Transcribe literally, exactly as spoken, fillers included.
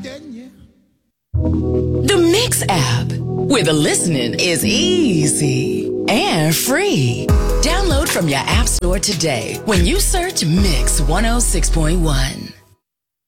The Mix app, where the listening is easy and free. Download from your app store today when you search Mix one oh six point one.